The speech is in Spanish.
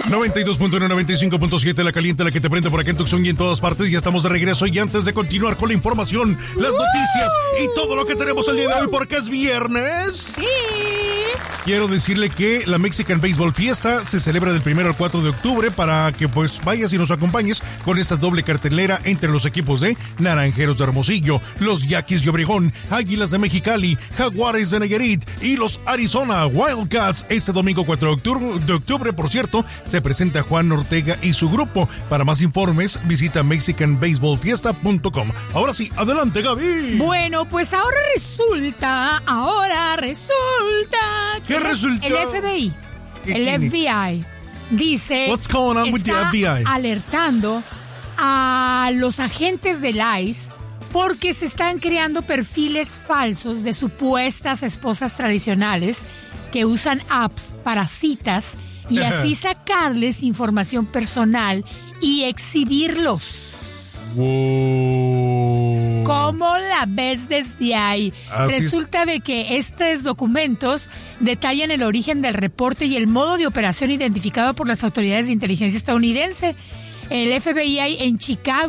92.1, 95.7, la caliente, la que te prende por acá en Tucson y en todas partes. Ya estamos de regreso y antes de continuar con la información, las noticias y todo lo que tenemos el día de hoy, porque es viernes. Sí. Quiero decirle que la Mexican Baseball Fiesta se celebra del 1 al 4 de octubre para que pues vayas y nos acompañes con esta doble cartelera entre los equipos de Naranjeros de Hermosillo, los Yaquis de Obregón, Águilas de Mexicali, Jaguares de Nayarit y los Arizona Wildcats. Este domingo 4 de octubre, por cierto, se presenta Juan Ortega y su grupo. Para más informes, visita mexicanbaseballfiesta.com. Ahora sí, adelante, Gaby. Bueno, pues ahora resulta ¿Qué resulta? El FBI, FBI dice, What's going on with the FBI? Alertando a los agentes del ICE porque se están creando perfiles falsos de supuestas esposas tradicionales que usan apps para citas y así sacarles información personal y exhibirlos. Wow. ¿Cómo la ves desde ahí? Resulta de que estos documentos detallan el origen del reporte y el modo de operación identificado por las autoridades de inteligencia estadounidense. El FBI en Chicago